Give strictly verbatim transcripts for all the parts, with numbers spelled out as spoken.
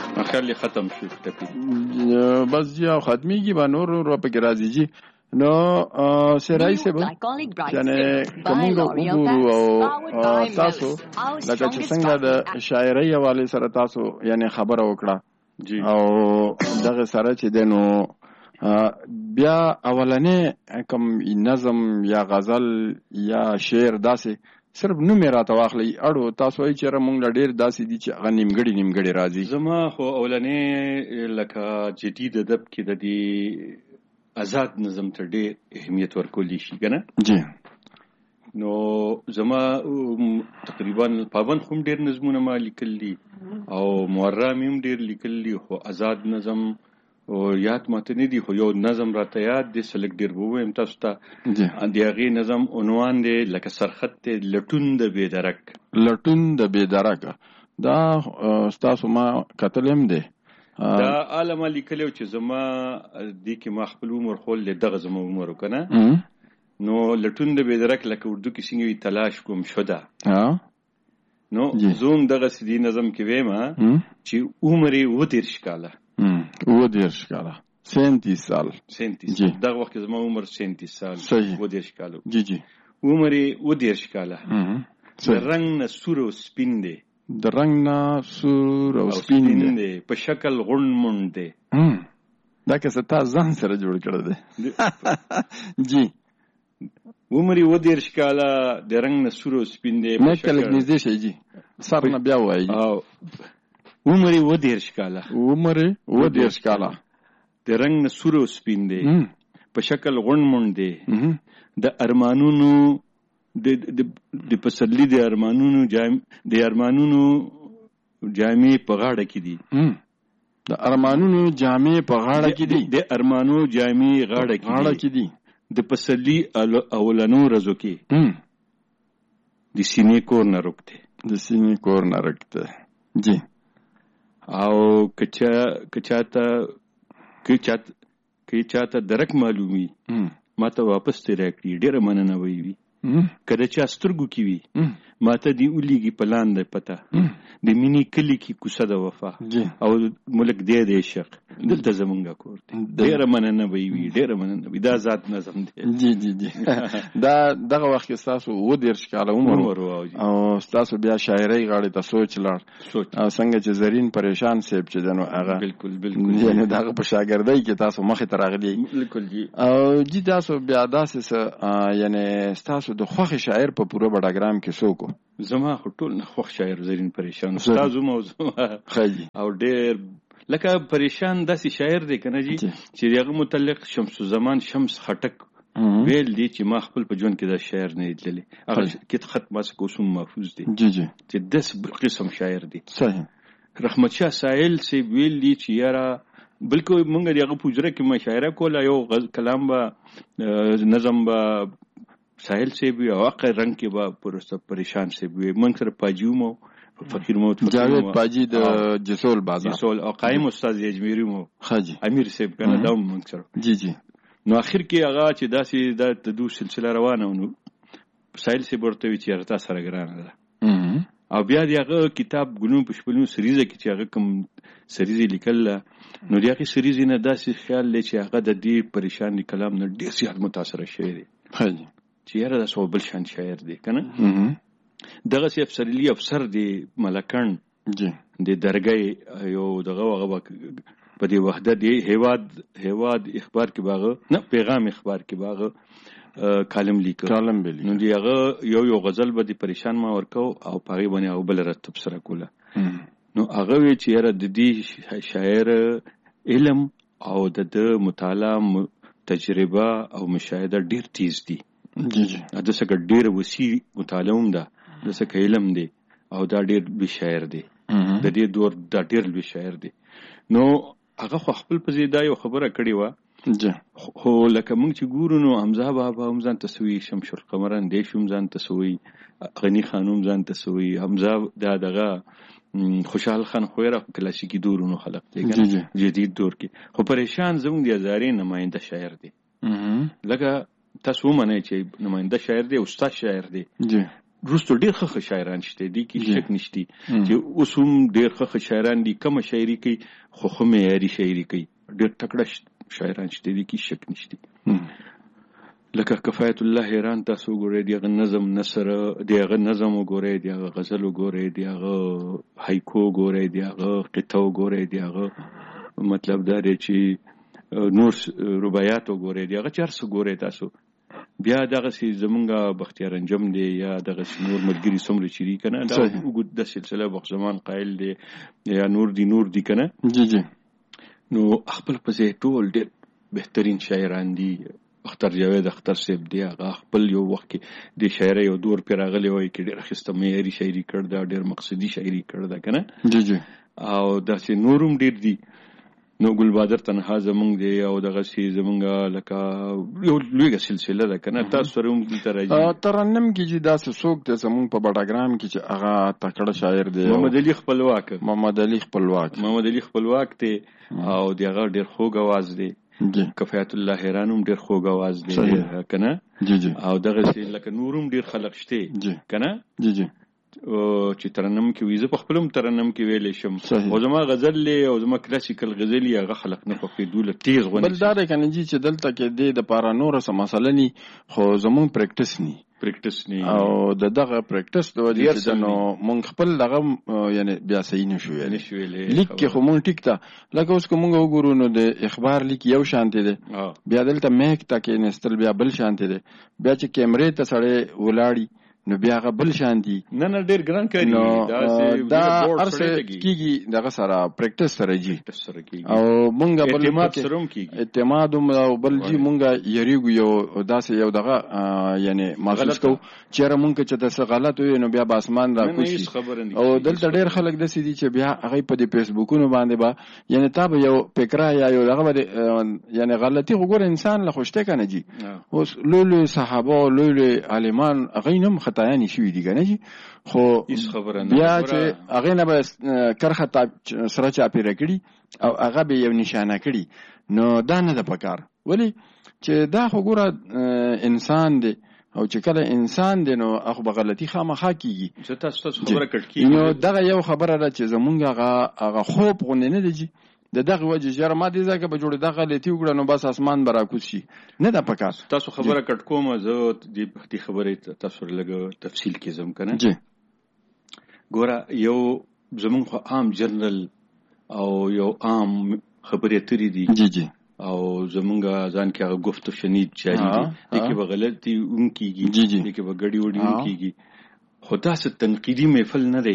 خیال ختم شو ټپي بس جی او ختمیږي به نور ور په راځي جی نو سرای سه به یعنی کومه وګورو او تاسو لکه چې څنګه د شاعرۍ حواله سره تاسو یعنی خبره وکړه او دغه سره چې دنو بیا اولنې کوم نظم یا غزل یا شعر داسې صرف نو مې راته واخلي اړو تاسو یې چې موږ ډېر داسې دي چې هغه نیمګړي نیمګړي راځي. زما خو اولنې لکه جدید ادب کې د دې آزاد نظم ته ډېر اهمیت ورکول شي کنه جی. نو زما تقریبا پابند هم ډېر نظمونه ما لیکل دي او مورام هم ډېر لیکل دي خو آزاد نظم او یاد ماته نه دي خو یو نظم راته یاد دي سلک ډېر ووایم تاسو ته د هغې نظم عنوان دی لکه سرخط دی لټون د بېدرک. لټون د بېدرک دا ستاسو ما کتلم دی دا عالمه لیکلی چې زما دې کې ما خپل عمر خول دی دغه زما عمر کنه نو لټون د بېدرک لکه اردو کې څنګه وي تلاش کوم شده نو زوم دغه سدي نظم کې ویم چې عمر یې اووه دېرش کاله اووه دېرش کاله سینتیس سال سینتیس دغه وخت زما عمر سینتیس سال اووه دېرش کاله جی جی عمر یې اووه دېرش کاله د رنګ نه سور او سپین دی د رنګ نه سور او سپین دی په شکل غونډ مونډ دی دا که څه تا ځان سره جوړ کړی دی جی. عمر یې اووه دېرش کاله د رنګ نه سور او سپین دی نه کله نږدې شي جی سر نه بیا وایي عمر یې اووه دېرش کاله عمر یې اووه دېرش کاله د رنګ نه سور او سپین دی په شکل غونډ مونډ دی د ارمانونو د پسرلي د ارمانونو د ارمانونو جامې په غاړه کې دي د ارمانونو جامې په غاړه کې دي د ارمانو جامې غاړه کې دي د پسرلي اولنو ورځو کې د سینې کور نه رکته د سینې کور نه رکته جی. او کچا کچاته کچاته کچاته درک معلومي ماته واپس تیر کړی ډیره مننه وی وی کله چې سترګو کې وی ماته دی اولیږي پلان ده پته د مینی کلی کې کوڅه د وفا او ملک دی د عشق دلته زمونږه کور دی ډیره مننه وی وی ډیره مننه وی دا ذات نظم دی جی جی جی. دا دغه وخت کې تاسو اووه دېرش کاله عمر او تاسو بیا شاعرۍ غاړې ته سوچ لاړ او څنګه چې زرین پریشان صاحب چې دنو هغه بالکل بالکل یعنی دغه په شاګردۍ کې تاسو مخې ته راغلي بالکل جی. او جی تاسو بیا داسې یعنی تاسو د خوښ شاعر په پوره بډاګرام کې څوک زما خو ټول خوښ شاعر زرین پریشان استاد زما خیلی او ډېر لکه پریشان داسې شاعر دی کنه جی چې هغه متعلق شمس الزمان شمس خټک ویل دی چې ما خپل په ژوند کې دا شاعر نه لیدلی هغه کې خط ما څخه کوم محفوظ دی جی جی چې داس قسم شاعر دی صحیح. رحمت شاه سائل سی ویل دی چې یاره بلکې مونږ دغه پوجره کې مشاعره کوله یو کلام با نظم با ساحل سے بھی واقع رنگ کے با پرسته پریشان سے بھی من سره پاجیومو فقیر مو جاوید پاجی د جسول بازار جسول او قائم استاد اجمیری مو حاجی امیر صاحب کنه دا من سره جی جی. نو اخر کې هغه چې داسې د تدو سلسله روانه ونو ساحل سے ورته وی چې رتا سره ګرانه ده او بیا دغه کتاب ګنو پښپلو سریزه کې چې هغه کوم سریزه لیکل نو دغه سریزه نه داسې خیال لې چې هغه د دې پریشان کلام نه ډیر زیات متاثر شوی دی حاجی چې یاره د سو بل شان شاعر دی کنه دغه سی افسرلی افسر دی ملکن جی د درګي یو دغه هغه په دې وحدت دی هیواد هیواد اخبار کې باغه نه پیغام اخبار کې باغه کالم لیک کالم بلی نو دی هغه یو یو غزل به د پریشان ما ورکو او پاغي باندې او بل رتب سره کوله نو هغه وی چې یاره د دې شاعر علم او د مطالعه تجربه او مشاهده ډیر تیز دي جی جی. دا څنګه ډیر وسیع مطالعه هم ده د څه علم دی او دا ډیر به شاعر دی د دې دور دا ډیر به شاعر دی نو هغه خپل په زیاده یو خبره کړې و جی خو لکه موږ چې ګورو نو حمزه بابا هم ځان تسوي شمشر قمران دیش هم ځان تسوي غنی خانوم ځان تسوي حمزه دا دغه خوشحال خان خویره کلاسیکی دورونو خلق دی جدید دور کې خو پریشان زموږ د هزارې نماینده شاعر دی لکه تاسو ومنئ چې نماینده شاعر دی استاد شاعر دی جی روستو ډیر ښه شاعران شته دي کې شک نشتی چې اوس هم ډیر ښه شاعران دي کوم شاعري کوي خو خو معیاري شاعري کوي ډیر تکړه شاعران شته دي کې شک نشتی لکه کفایت الله ایران تاسو ګورئ دغه نظم نثر دغه نظم وګورئ دغه غزل وګورئ دغه هایکو وګورئ دغه قطعه وګورئ دغه مطلب دا دی چې نور رباعیات وګورئ دغه چارس وګورئ تاسو بیا دغه سي زمونږه بختیار انجم دی یا دغه نور ملګری سمره چری کنه دا وګد د سلسله وخت زمان قائل دی یا نور دی نور دی کنه جی جی نو خپل په ټول ډېر بهترین شاعران دي اختر جاوید اختر صاحب دی هغه خپل یو وخت کې د شاعري یو دور پر راغلی وای کې ډېر خسته معیاري شاعري کړ دا ډېر مقصدی شاعري کړ دا کنه جی جی او دا چې نورم ډېر دي نو ګلبادر تنها زمونږ دی او دغه سي زمونږه لکه یو لویه سلسله ده کنه تاسو سره هم دلته راځي ترنم کې چې داسې څوک دی زمونږ په بټاګرام کې چې هغه تکړه شاعر دی محمد علي خپلواک محمد علي خپلواک محمد علي خپلواک دی او دغه ډېر خوږ आवाज دی کفایت الله ایران هم ډېر خوږ आवाज دی کنه جی جی او دغه سي لکه نورم ډېر خلق شته کنه جی جی او چې ترنم کې ویزه په خپلم ترنم کې ویلې شم او زما غزل له او زما کلاسیکل غزلی هغه خلق نه پکې دوله تیز غونډه بل دا کنه چې دلته کې د پارا نور سم مسله ني خو زمون پریکټیس ني پریکټیس ني او د دغه پریکټیس د وجې چې نو مونږ خپل دغه یعنی بیا صحیح نشو یعنی لیک کې خو مونږ ټیک تا لکه اوس کوم وګورو نو د اخبار لیک یو شانته دي بیا دلته میک تا کې نستل بیا بل شانته دي بیا چې کیمرې ته سړې ولاړی نو بیا هغه بل شان دي نه نه ډیر ګران کاری دا دا ارسه کیږي دغه سره پریکټیس سره جی او مونږه بل اعتماد سره کیږي اعتماد او بل جی مونږه یریګو یو داسې یو دغه یعنی محسوس کو چیرې مونږ چې د څه غلط وي نو بیا باسمان را کوشي او دلته ډیر خلک د سې دي چې بیا هغه په دې فیسبوکونو باندې با یعنی تاب یو فکره یا یو دغه یعنی غلطي وګور انسان له خوشته کنه جی اوس لولو صحابه لولو عالمان غینم خطایانی شوی دي کنه جی خو بیا چې هغه نه به کرخه سره چا پیره کړي او هغه به یو نشانه کړي نو دا نه د پکار ولی چې دا خو ګوره انسان دی او چې کله انسان دی نو هغه به غلطي خامخا کیږي چې تاسو خبره کټ کیږي نو دغه یو خبره ده چې زمونږ هغه هغه خوب غونډه نه دی د دغه وجه جره ما دي ځکه به جوړ دغه لتی وګړه نو بس اسمان برا کوشي نه د پکار تاسو خبره کټ کوم زه د دې خبرې تاسو لګ تفصیل کې زم کنه جی ګوره یو زمون خو عام جنرال او یو عام خبرې تری دي جی جی او زمونږه ځان کې هغه گفت شنید جاری دي دغه به غلطي اون کیږي جی جی دغه به غړي وړي اون کیږي خدا څخه تنقیدی محفل نه دی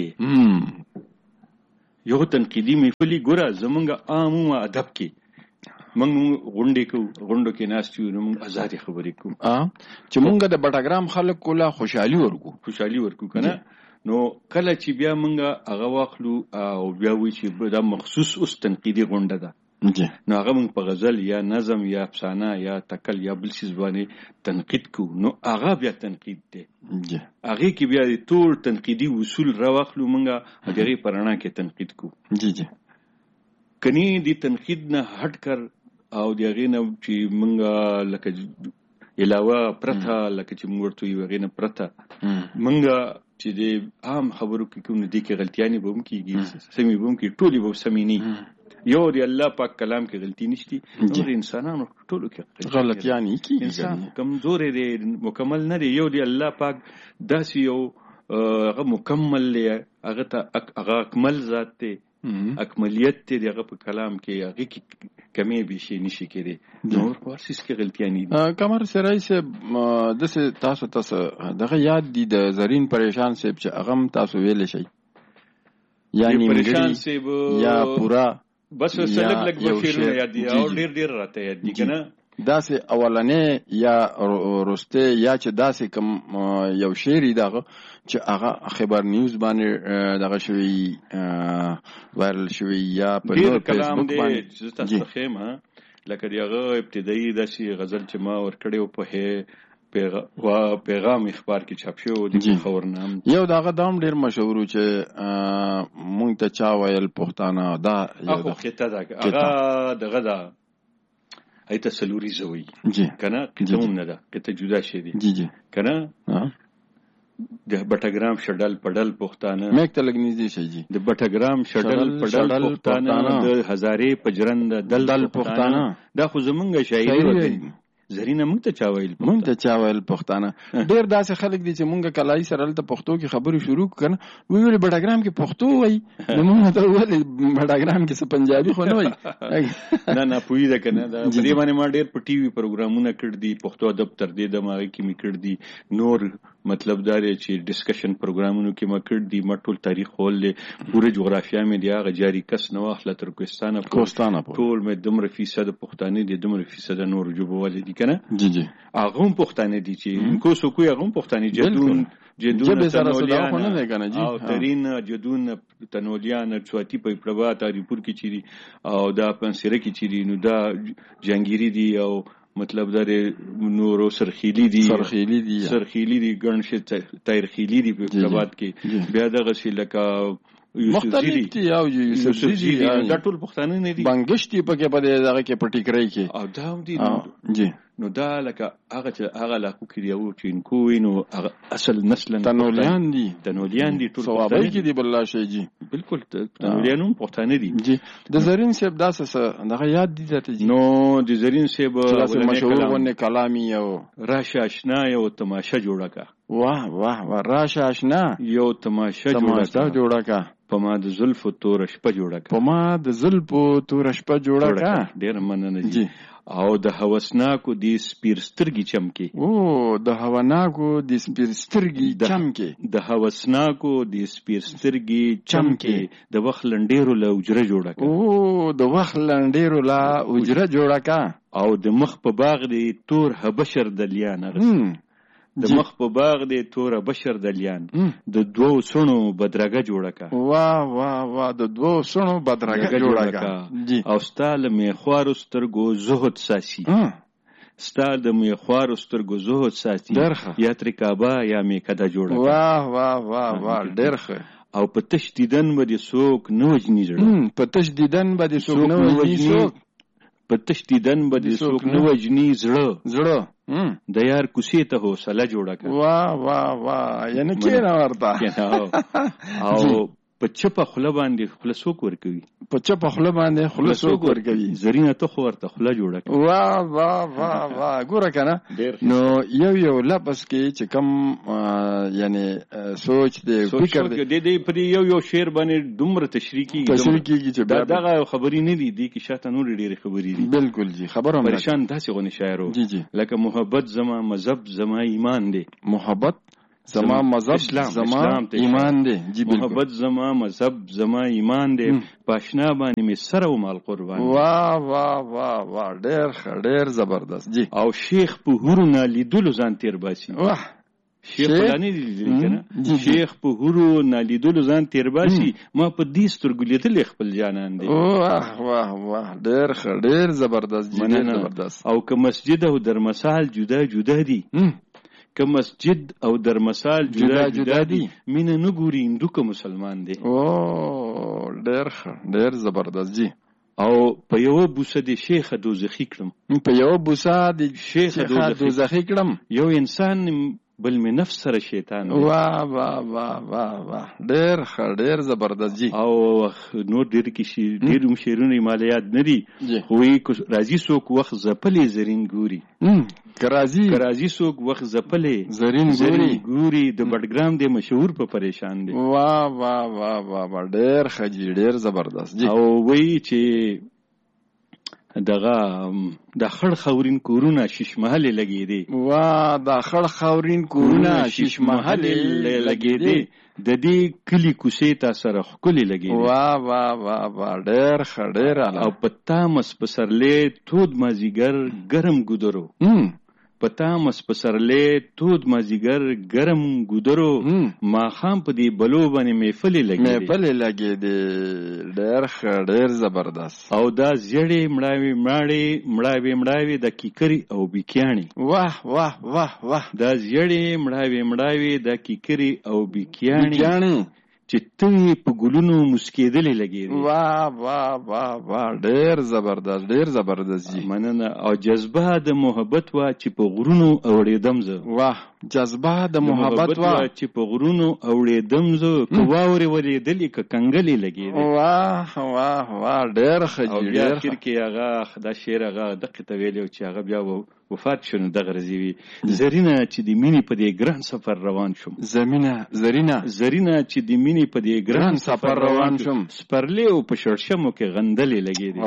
یو تنقیدی محفلی ګوره زمونږه عام ادب کې موږ غونډې کو غونډو کې ناستیو نو موږ آزادي خبرې کوو چې موږ د بټاګرام خلک کوله خوشحالي ورکو خوشحالي ورکو کنه نو کله چې بیا موږ هغه واخلو او بیا وی چې دا مخصوص اوس تنقیدی غونډه ده نو هغه موږ په غزل یا نظم یا افسانه یا تکل یا بل څه باندې تنقید کو نو هغه بیا تنقید دی هغه کې بیا ټول تنقیدی اصول راوخلو موږ هغه پرانا کې تنقید کو جی جی کني دی تنقید نه هټ کر او دغه نه چې موږ لکه علاوه پرته لکه چې موږ ورته یو غینه پرته موږ چې د عام خبرو کې کوم دي کې غلطیانی به هم کیږي سمي به هم کې ټولي به سميني یو دی الله پاک کلام کې غلطی نشتی نور انسانانو ټولو کې غلطیانی کیږي انسان کمزور دی مکمل نه دی یو دی الله پاک داسې یو هغه مکمل دی هغه ته هغه اکمل ذات دی اکملیت دی هغه په کلام کې هغه کې کمی به شي نشي کېږي نور ورسېس کې غلطیانی دي کمر سرای سے د تاسو تاسو دغه یاد دي د زرین پریشان صاحب چې هغه تاسو ویل شي یعنی پریشان صاحب یا پورا بس سلګ لګ بشیر یاد دي او ډیر ډیر راته یاد دي کنه داسې اولنې یا روسته یا چې داسې کوم یو شعر دغه چې هغه خبر نیوز باندې دغه شوی وایرل شوی یا په نور فیسبوک باندې تاسو خیمه لکه دغه ابتدایي داسې غزل چې ما ور کړیو په پیغام پیغام اخبار کې چاپ شو د خبرنامه یو دغه دام ډیر مشهور چې مونږ ته چا ویل پښتانه دا یو د کته دا هغه دغه دا ایت سلوري زوی جی کنه کته نه ده کته جدا شي دي جی جی کنه د بټګرام شډل پډل پښتانه مېک ته لګ نږدې شي جی د بټګرام شډل پډل پښتانه د هزارې پجرند دل پښتانه دا خو زمونږ شاعري وي زرینه مونږ ته چا ویل مونږ ته چا ویل پښتانه ډېر داسې خلک دي چې مونږ کلای سره ته پښتو کې خبرې شروع کړو وی ویل بټګرام کې پښتو وای نو مونږ ته ویل بټګرام کې څه پنجابي خو نه وای نه نه پوی ده کنه دا په دې باندې ما ډېر په ټي وي پروګرامونه کړ دي پښتو ادب تر دې د ماغه کې می کړ دي نور مطلب دا دی چې ډسکشن پروګرامونو کې ما کړ دي ما ټول تاریخ ولې پوره جغرافیا مې دی هغه جاری کس نو اخله ترکستان کوستانه ټول مې دمر فیصد پښتانه دي دمر فیصد نور جوبو ولې دي کنه جی جی هغه پښتانه دي چې کو سو کوی هغه پښتانه جدون جدون تنولیان او ترین جدون تنولیان چواتی په پروا تاریپور کې چيري او دا پنسره کې چيري نو دا جنگيري دي او مطلب دا نورو سرخیلی دي سرخیلی دي سرخیلی دي ګڼ تاریخیلی دي په پروا کې بیا دغه شي لکه مختلف دي او یوسف دي دا ټول پښتانه نه دي بنګشتي پکې په دغه کې پټی کړی کې او دا هم دي جی نو دا لکه هغه چې هغه لا کو کړی او چې انکو نو اصل نسل تنولیان دي تنولیان دي ټول پښتانه کې دي بالله شي جی بالکل تنولیان هم پښتانه دي جی د زرین صاحب داسه دغه یاد دي ته نو د زرین صاحب مشهور ونه کلامي او راشه آشنا یو تماشه جوړه کا واه واه واه راشه آشنا یو تماشه جوړه کا په ما د زلف تور شپه جوړه کا په ما د زلف تور شپه جوړه کا ډیر مننه جی او د هوسناکو د سپیرسترګي چمکي او د هوسناکو د سپیرسترګي چمکي د هوسناکو د سپیرسترګي چمکي د وخت لنډیرو له اجره جوړه کا او د وخت لنډیرو له اجره جوړه کا او د مخ په باغ دی تور هبشر د لیان د مخ په باغ دی تور بشر د لیان د دوو سونو بدرګه جوړه کا واه واه واه د دوو سونو بدرګه جوړه کا او ستاله می خوار سترګو زهد ساسي ستاله می خوار سترګو زهد ساسي یا ترکابا یا می کدا جوړه کا واه واه واه واه ډېرخه او په تشدیدن باندې سوک نوجنی جوړه په تشدیدن باندې سوک نوجنی سوک په تشدیدن باندې سوک نوجنی زړه زړه د یار کوسي ته حوصله جوړه کا واه واه واه یعنی کینا ورته او په چپه خله باندې خلاصوک ورکوي په چپه خله باندې خلاصوک ورکوي زرینه ته خو ورته خله جوړه کا واه واه واه واه ګوره کنه نو یو یو لپس کې چې کم یعنی سوچ دې فکر دې دې په یو یو شعر باندې دومره تشریح کیږي تشریح کیږي چې دغه خبرې نه دي دي کې شاته نور ډېرې خبرې دي بالکل جی خبره پریشان داسې غونې شاعرو جی جی لکه محبت زما مذهب زما ایمان دی محبت زما مذهب زما ایمان دی جی محبت زما مذهب زما ایمان دی پښنا باندې می سره او مال قربان واه واه واه واه ډېر ډېر زبردست جی او شیخ په هورونه لیدلو ځان تیر باسي واه شیخ فلانی دی کنه شیخ په هورونه لیدلو ځان تیر باسي ما په دې سترګو لیدل خپل جانان دی واه واه واه ډېر ډېر زبردست جی زبردست او که مسجد او درمسال جدا جدا دي که مسجد او درمسال جدا جدا دي مینه نه ګوري هندوکه مسلمان دی او ډېر ډېر زبردست جی او په یو بوسه د شیخ دوزخی کړم په یو بوسه د شیخ دوزخی کړم یو انسان بل می نفس سره شیطان واه واه واه واه واه ډېر ډېر زبردست جی او نور ډېر کې شي ډېر هم شعرونه مالیات نه دي خو یې راځي څوک وخت زپلې زرین ګوري کرازی کرازی څوک وخت زپلې زرین ګوري ګوري د بټګرام د مشهور په پریشان دي واه واه واه واه ډېر خجی ډېر زبردست جی او وی چې دغه د خړ خورین کورونه شیش محل لګی دي وا د خړ خورین کورونه شیش محل لګی دي د دې کلی کوسې تا سره خولي لګی دي وا وا وا وا ډېر خډېر او پتا مس پسرلې تود مازیګر ګرم ګودرو پتا مس پسرلې تود مازیګر ګرم ګودرو ما خام په دې بلو باندې محفل لګی دي محفل لګی دي ډېر خډېر زبردست او دا زړې مړاوي مړاوي مړاوي مړاوي د کیکری او بیکیانی واه واه واه واه دا زړې مړاوي مړاوي د کیکری او بیکیانی چې ته په ګلونو مسکېدلې لګېدې. واه واه واه واه ډېر زبردست ډېر زبردست جی. مننه. او جذبه د محبت وه چې په غرونو اوړېدم زه. واه جذبه د محبت وه چې په غرونو اوړېدم زه، که واورې ورېدلې که کنګلې لګېدې. واه واه واه ډېر ښه جی. او بیا اخر کې هغه دا شعر هغه دقې ته ویلی چې هغه بیا وفات شو نو دغه ورځې وي: زرینه چې د مینې په دې ګران سفر روان شوم. زمینه زرینه زرینه چې د مینې په دې ګران سفر روان شوم. سپرلې او په شړشمو کې غندلې لګېدې.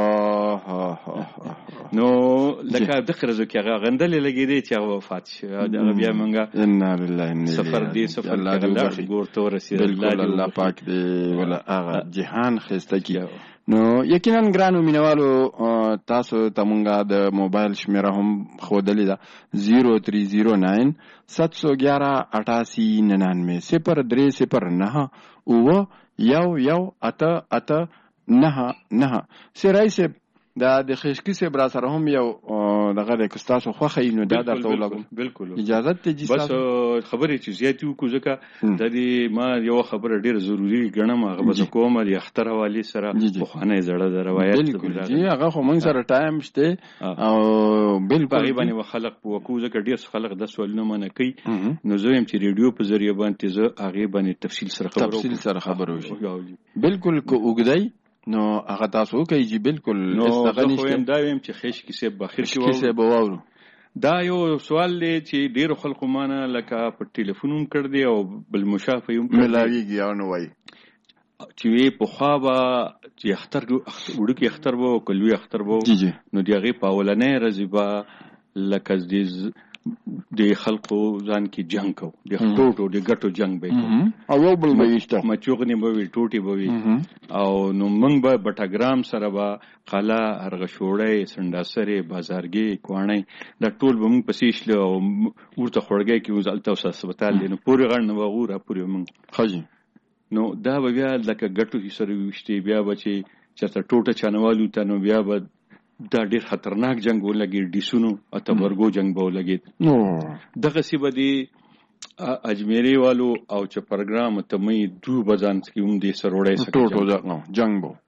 نو لکه دغه ورځو کې هغه غندلې لګېدې چې هغه وفات شو. هغه بیا مونږه انا لله انا سفر دې سفر کې لاړ ګور ته ورسېدل. الله پاک دې ولا هغه جهان ښایسته کړي. نو یقینا ګرانو مینوالو تاسو ته مونږه د موبایل شمیره هم ښودلې ده: زیرو تری زیرو ناین سات سو گیارہ اٹھاسی ننانوے صفر درې صفر نهه اوه یو یو اته اته نهه نهه. سرای صاحب دا د خشکی صاحب را سره هم یو دغه د کستاسو خوښه نو دا درته ولګم. بالکل اجازه ته جی. بس خبرې چې زیاتې وکړو ځکه د دې ما یو خبره ډېره ضروري ګڼم، هغه به زه کوم د اختر حوالې سره پخوانی زړه د روایت. بالکل جی هغه خو موږ سره ټایم شته او بالکل هغې باندې خلک په وکړو ځکه ډېر خلک د سوالونه منع کوي. نو زه یم چې ریډیو په ذریعه باندې زه هغې باندې تفصیل سره خبرو تفصیل سره خبرو شي. بالکل که اوږدی نو هغه تاسو کوي چې بالکل استغنی شته. نو دا ویم چې خېش کیسه بخیر کې وورو. دا یو سوال دی چې ډیرو خلکو مانه لکه په ټلیفون کړ دی او بل مشافه یم ملاویږي او نو وای چې وی په خوا به چې اختر وړو کې اختر وو کلوي اختر وو نو دی هغه په اولنې رضیبا لکه دې د خلکو ځان کې جنگ کو د ټوټو د ګټو جنگ به او یو بل مېشته مچوغنی به وي ټوټي به وي او نو موږ به بټاګرام سره به قلا هرغشوړې سنداسره بازارګي کوانې دا ټول به موږ پسیشل او ورته خړګي کې وزالته وساسبتال نو پوری غړ نه وغوره پوری موږ خجي نو دا به بیا لکه ګټو سره وشتي بیا به چې چې ټوټه چانوالو ته نو بیا به دا ډیر خطرناک جنگ ولګي ډیسونو اته ورګو جنگ به ولګي دغه سی بدی اجمیری والو او چې پروګرام ته مې دو بزان کې هم دې سروړې سره ټوټو جنگ بو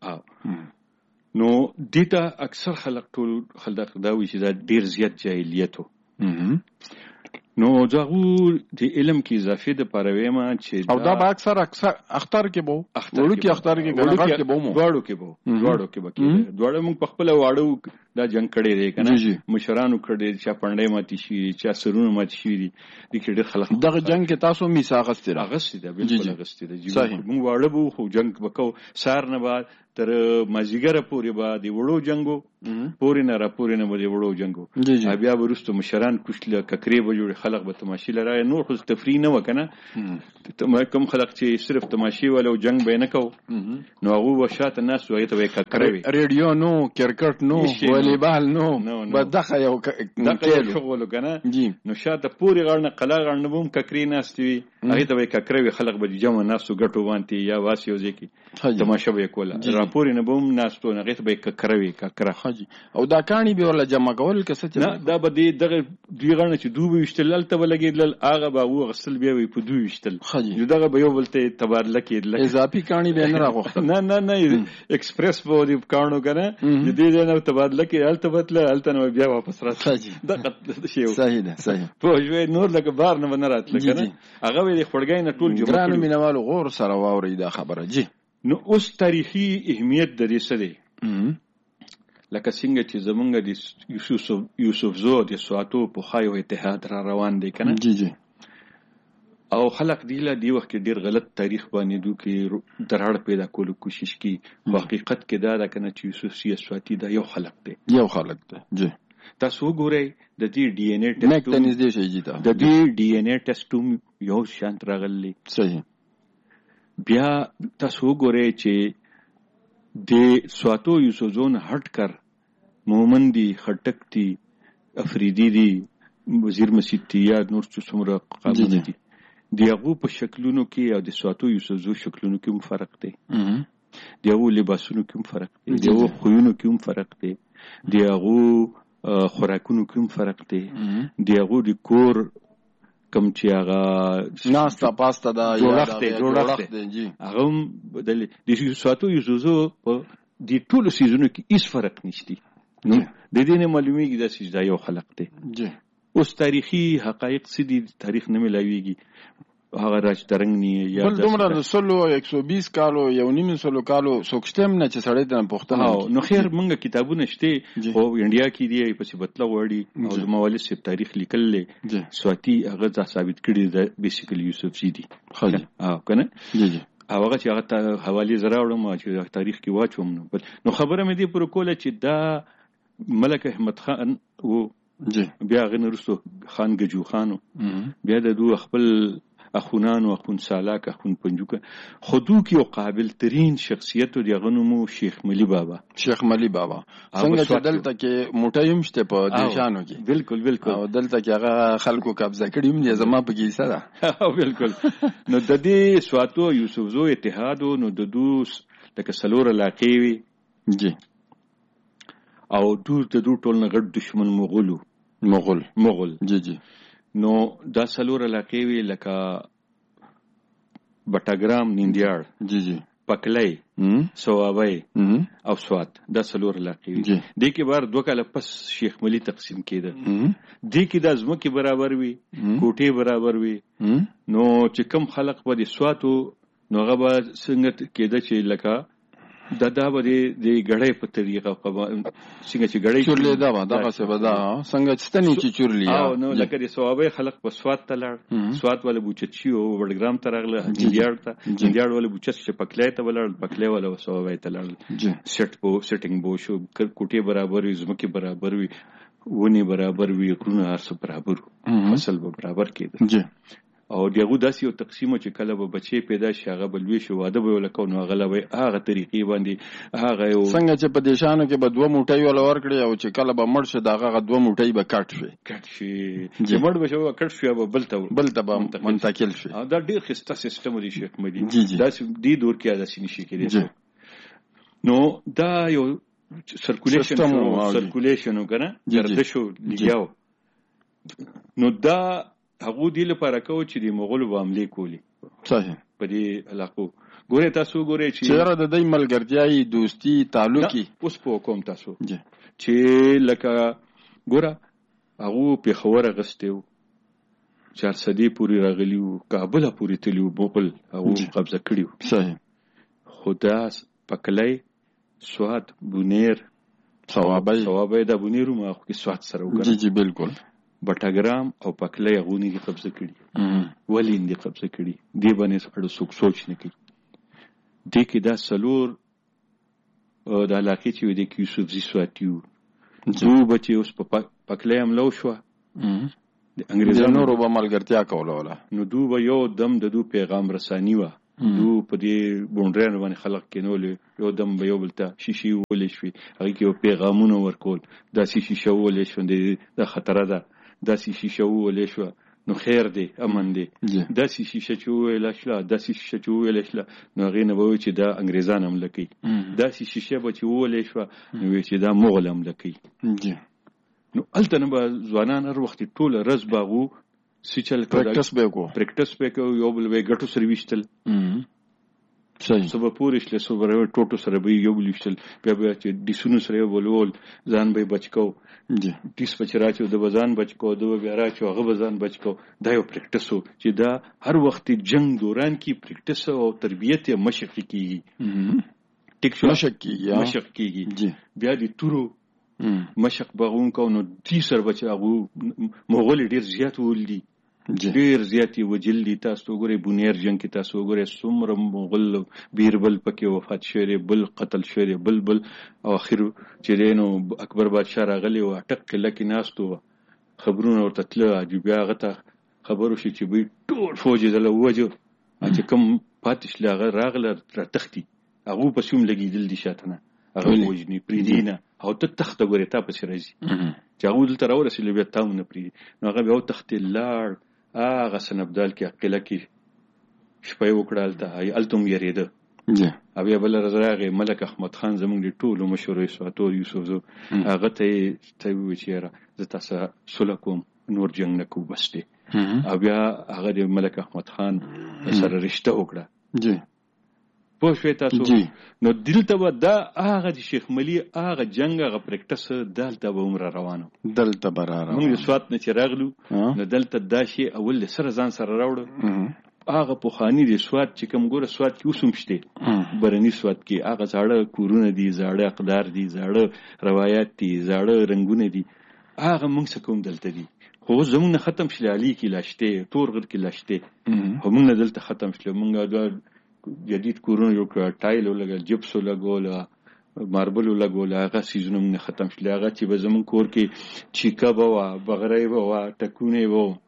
نو دیتا اکثر خلک ټول خلک دا وی چې دا ډیر زیات جاهلیتو نو ځاغو د علم کې اضافه د پرويما چې او دا به اکثر اکثر اختر کې بو وړو کې اختر کې ګڼګړ کې بو مو دواړو کې بو دواړو کې بکی دواړو موږ په خپل واړو دا جنگ کړي دی کنه مشرانو کړي چې پندې ماتي شي چې سرونه ماتي شي دي د کډه خلک دغه جنگ کې تاسو میثاق استره اغستی ده بالکل اغستی ده موږ واړو بو خو جنگ وکاو سار نه بعد تر مازیګره پوری با دی وړو جنگو پوری نه را پوری نه دی وړو جنگو بیا ورستو مشران کوشله ککری به جوړ خلق به تماشي لرای نور خو تفریح نه وکنه کوم خلق چې صرف تماشي ولو جنگ به نه کو نو هغه وشات الناس وایي ته ککری ریډیو نو کرکټ نو والیبال نو بدخه یو دغه شغل کنه نو شاته پوری غړنه قلا غړنه بوم ککری ناستوي هغه ته ککری خلق به جمع ناسو ګټو وانتي یا واسیو ځکه تماشا به کوله پوری نه بوم ناستو نه غیت به ککروي ککره خجي او دا کانی به ولا جمع کول کسه چې نه دا به دغه دوی غړنه چې دوی وشتل ته ولګیدل هغه به و غسل بیا وي په دوی وشتل خجي دغه به یو بلته تبادله کېدل اضافي کانی به نه راغوخته نه نه نه ایکسپریس به دی کانو کنه د دې نه تبادله کې الته بدله الته نو بیا واپس راځي دغه شی صحیح ده صحیح په جوړ نور لکه بار نه ونرات لکنه هغه وی خړګای نه ټول جمع ګرانو مینوالو غور سره واوري دا خبره جی نو اوس تاریخي اهمیت د دې څه دی لکه څنګه چې زمونږ د یوسف یوسف زو د سواتو په خایو اتحاد را روان دی کنه جی جی او خلق دی له دی وخت ډیر غلط تاریخ باندې دوی کې درړ پیدا کولو کوشش کی حقیقت کې دا ده کنه چې یوسف سی سواتی دا یو خلق دی یو خلق دی جی تاسو ګورئ د دې ډي ان اے ټیسټ نه تنځ دی شي جی د دې ډي ان اے ټیسټ یو شانت راغلی صحیح بیا تاسو ګورئ چې د سواتو یوسفزون هټ کر مومن دی خټک دی افریدی دی وزیر مسجد دی یا نور څه څومره قابل دي دیغه په شکلونو کې او د سواتو یوسفزو شکلونو کې هم فرق دی دیغه لباسونو کې هم فرق دی دیغه خوینو کې هم فرق دی دیغه خوراکونو کې هم فرق دی دیغه د کور کم چې هغه ناستا پاستا دا جوړښت دی جوړښت دی هغه هم بدل د سواتو یوزو په د ټولو سیزونو کې هیڅ فرق نشتی. نو د دې نه معلومیږي دا چې دا یو خلق دی. اوس تاریخي حقایق څه دي تاریخ نه ملاویږي هغه راج ترنګ نه یا بل دومره د سلو یک سو بیس کالو یو نیم سلو کالو سوکشتم نه چې سړی د پښتنه نو خیر مونږه کتابونه شته او انډیا کې دی په سبتله وړي او د موالد سپ تاریخ لیکل لې سواتی هغه ځا ثابت کړي د بیسیکلی یوسف زی دي خو اه کنه جی جی هغه چې هغه حواله زرا وړم چې تاریخ کې واچوم نو خبره مې دی پر کوله چې دا ملک احمد خان وو جی بیا غن رسو خان گجو خانو بیا د دوه خپل اخونان او اخون سالاک اخون پنجوک خودو کې او قابل ترين شخصیت دی غنمو شیخ ملی بابا شیخ ملی بابا څنګه چې دلته کې موټایم شته په دیشانو کې بالکل بالکل او دلته کې هغه خلکو قبضه کړی مې زما په کې سره بالکل نو د دې سواتو یوسف زو اتحاد نو د دوس لکه سلور علاقې وی جی او دوی د دوی ټول نه غټ دشمن مغولو مغول مغول جی جی نو دا سلور علاقې وی لکه بټاګرام نیندیاړ جی جی پکلې سوابای او سوات دا سلور علاقې وی د کې بار دوه کاله پس شیخ ملی تقسیم کېده د کې د ازمکه برابر وی کوټه برابر وی نو چې کم خلق په دې سواتو نو غبا څنګه کېده چې لکه دا دا به د غړې په طریقه څنګه چې غړې چورلې دا دا څه به دا څنګه چې تني چې چورلې او نو لکه د ثوابه خلق په سواد ته لړ سواد ولا بوچت شي او وړګرام ته راغله جنډیاړ ته جنډیاړ ولا بوچت چې پکلې ته ولړ پکلې ولا ثوابه ته لړ سیټ بو سیټینګ بو شو کوټه برابر وي زمکه برابر وي ونی برابر وي غرونه هر څه برابر فصل به برابر کېده جی او دغه داسې یو تقسیم چې کله به بچي پیدا شي هغه بلوي شو واده به ولکو نو هغه به هغه طریقې باندې هغه یو څنګه چې په دیشانو کې به دوه موټي ول ورکړي او چې کله به مړ شه دغه دوه موټي به کټ شي کټ شي چې مړ به شو کټ شي به بلته بلته به منتقل شي دا ډیر خسته سیستم دی شیخ مدي دا دی دور کې داسې نشي کېدی نو دا یو سرکولیشن سرکولیشن وګنه گردشو لیاو نو دا هغه دی لپاره کو چې د مغول واملې کولی صحیح په دې علاقو ګوره تاسو ګوره چې چیرې د دې ملګرتیاي دوستي تعلقي اوس په کوم تاسو جی چې لکه ګوره هغه په خوره غستیو چار صدې پوری راغلیو کابل پوری تلیو مغول هغه قبضه کړیو صحیح خدا پکلې سواد بونیر ثوابای ثوابای د بونیرو ما خو کې سواد سره وګړه جی جی بالکل بټاګرام او پکلې غونی دي قبضه کړي ولی دي قبضه کړي دی باندې اړه څوک سوچ نه کوي د کې دا سلور د علاقې چې د یوسف زی سواتیو جو بچي اوس په پکلې عملو شو د انګريزانو روبه ملګرتیا کوله ولا نو دو به یو دم د دو پیغام رسانی و دو په دې بونډرانو باندې خلق کینول یو دم به یو بلته شیشي ولې شوي هغه کې پیغامونه ورکول دا شیشه ولې شوندې د خطر ده داسې شیشه ولې شو نو خیر دی امن دی داسې شیشه چې ویل شله داسې شیشه چې ویل شله نو غي نه وای چې دا انګريزان هم لکی داسې شیشه به چې ولې شو نو چې دا مغول هم لکی نو الته نو ځوانان هر وخت ټول رز باغو سچل پریکټس به کو پریکټس به کو یو بل به ګټو سره وشتل صحیح سبا پوریش له سوبره ټوټو سره به یو بل وشتل بیا به چې د سونو سره ولول ځان به بچکو جی تیس بچرا چې د بزان بچکو د بیا را چې هغه بزان بچکو دا یو پریکټسو چې دا هر وخت جنگ دوران کې پریکټس او تربیت مشق کیږي ټیک شو مشق کیږي مشق کیږي جی بیا د تورو مشق بغون کو نو تی سر بچاغو مغول ډیر زیات ولدي ډیر زیاتی وجلدي تاسو وګورئ بونیر جنگ کې تاسو وګورئ څومره مغول بیربل پکې وفات شوی بل قتل شوی بل بل او اخر چې دینو اکبر بادشاہ راغلی او اٹک لکه ناستو خبرونه ورته تل عجیبه غته خبرو شي چې به ټول فوج دل وجه چې کوم پاتش لاغه راغله را تختی هغه په سوم لګیدل دي شاتنه هغه وجنی پریدینه او ته تخت غوري تا پس راځي چې هغه دلته راورسېل بیا تاونه پری نو هغه بیا تخت لاړ هغه سنبدال کې عقله کې شپه وکړال ته هي التم یریده جی بیا بل راغی ملک احمد خان زمونږ د ټولو مشهور سواتو یوسف زو هغه ته ته وی چیرې زه تاسو سره کوم نور جنگ نکو بس دی او بیا هغه د ملک احمد خان سره رشته وکړه جی پوه شوې تاسو نو دلته به دا هغه د شیخ ملي هغه جنگ هغه پریکټس دلته به عمر روانو دلته به را روانو موږ سوات نه چې راغلو نو دلته دا شی اول سره ځان سره راوړو هغه پوخانی د سوات چې کوم ګوره سوات کې اوسم شته برني سوات کې هغه زاړه کورونه دي زاړه اقدار دي زاړه روایت دي زاړه رنگونه دي هغه موږ څه کوم دلته دي خو زموږ نه ختم شل علي کې لاشته تورغر کې لاشته هم موږ دلته ختم شل موږ دا جدید کورونه یو کړ ټایل ولګل جپسو لګول ماربل لګول هغه سیزونه موږ ختم شل هغه چې به زموږ کور کې چیکا بوا بغرای بوا ټکونه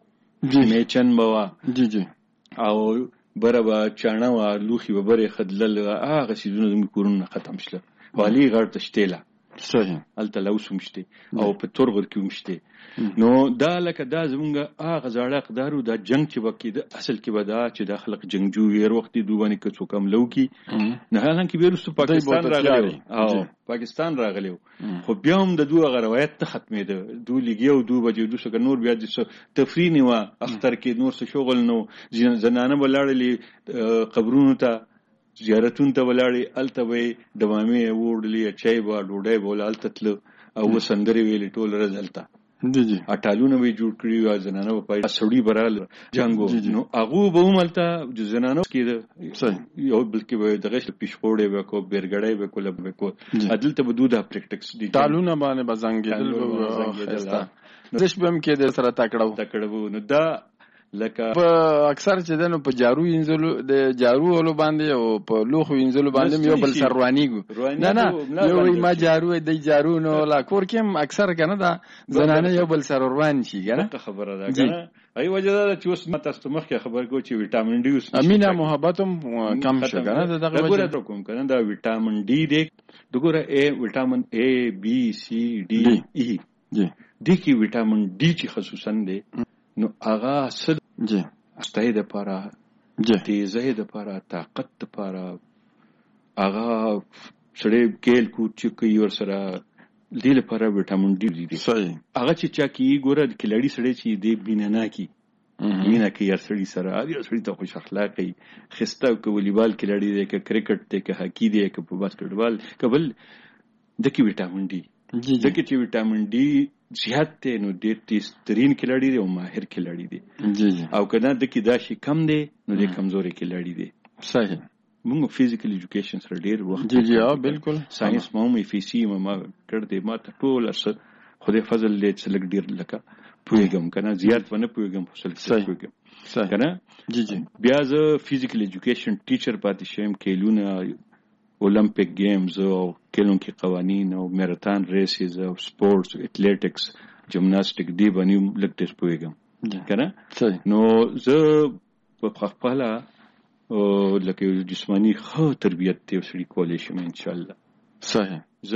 وو میچن بوا جی جی او برابر چانه وا لوخي وبره خدلل هغه سیزونه زموږ کورونه ختم شل والی غړ تشتیلا صحیح الته لوسم شته او په تورغر کې ومشته نو دا لکه دا زمونږ هغه زاړه اقدارو دا جنگ چې وکړي د اصل کې ودا چې د خلق جنگجو ویر وخت دوبانه کې څوک هم لوکي نه حالانکه بیرستو پاکستان راغلی او پاکستان راغلی خو بیا هم د دوه روایت ته ختمېده دوه لګي او دوه بجې دوه څنګه نور بیا د تفریح نه اختر کې نور څه شغل نو زنانه بلاړلې قبرونو ته زیارتون ته ولاړې الته وې دوامې وړلې چای با ډوډۍ بول الته تل او سندري ویلې ټول رزلته جی جی اټالونه وی جوړ کړی او زنانه په پای سړی برال جنگو نو هغه به وملته د زنانه کې صحیح یو بلکې به دغه پښپوړې وکړو بیرګړې وکړو وکړو عدالت به دوه پریکټکس دي ټالونه باندې بزنګېدل نو دښ بم کې د سره تکړه تکړه نو دا لکه په اکثر چې دنو په جارو انځلو د جارو ولو باندې او په لوخو انځلو باندې یو بل سر روانيګو نه نه یو ما جارو د جارو نو لا کور کې اکثر کنه دا زنانه یو بل سر روان شي کنه خبره ده کنه ای وجه دا چې اوس ماته ست مخکې خبر کو چې وټامین ډي اوس امینه محبتم کم شو کنه دغه وجه کوم کنه دا وټامین ډي دې دغه ا وټامین ا بي سي ډي ای جی د کی وټامین ډي چې خصوصا دی نو هغه صد جی استای د پاره جی تیزه د پاره طاقت د پاره هغه سړی کېل کو چې کوي ور سره د لپاره وټامین ډي دی صحیح هغه چې چا کی ګوره د کلړی سړی چې دی بیننا کی مینا کی یار سړی سره هغه سړی ته خوش اخلاقی خسته کو والیبال کلړی دی ک کرکټ دی ک هاکی دی ک باسکټبال کبل د کی وټامین ډي جی د کی چې وټامین ډي زیات ته نو ډېر تیز ترين کلړی دی او ماهر کلړی دی جی جی او کله د کی دا شي کم دی نو د کمزوري کلړی دی صحیح موږ فزیکل ایجوکیشن سره ډېر وخت جی جی ها بالکل ساينس مو مې فی سی ما کړ دې ما ته ټول اثر خدای فضل دې څلګ ډېر لکه پویګم کنه زیات ونه پویګم فصل پویګم صحیح کنه جی جی بیا ز فزیکل ایجوکیشن ټیچر پاتې شم کېلونه اولمپیک گیمز او کلون کې قوانین او میراتھن ریسز او سپورتس اتلیټکس جمناستیک دی باندې لکټس پویګم کنه صحیح نو زه په خپل او لکه جسمانی خو تربیت ته وسړي کولې شم ان شاء الله صحیح